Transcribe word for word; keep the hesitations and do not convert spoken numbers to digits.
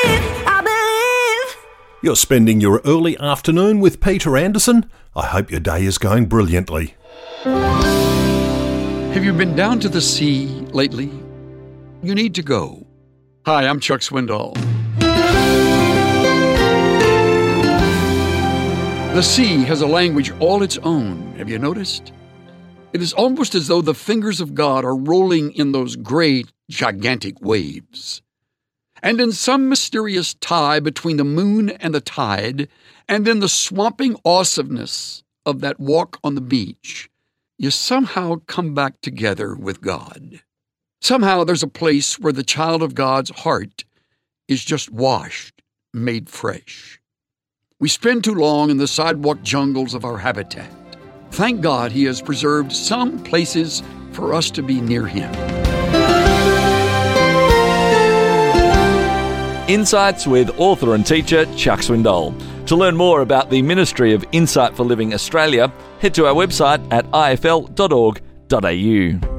believe, I believe. You're spending your early afternoon with Peter Anderson? I hope your day is going brilliantly. Have you been down to the sea lately? You need to go. Hi, I'm Chuck Swindoll. The sea has a language all its own, have you noticed? It is almost as though the fingers of God are rolling in those great, gigantic waves. And in some mysterious tie between the moon and the tide, and in the swamping awesomeness of that walk on the beach, you somehow come back together with God. Somehow there's a place where the child of God's heart is just washed, made fresh. We spend too long in the sidewalk jungles of our habitat. Thank God he has preserved some places for us to be near him. Insights with author and teacher Chuck Swindoll. To learn more about the Ministry of Insight for Living Australia, head to our website at I F L dot org dot A U.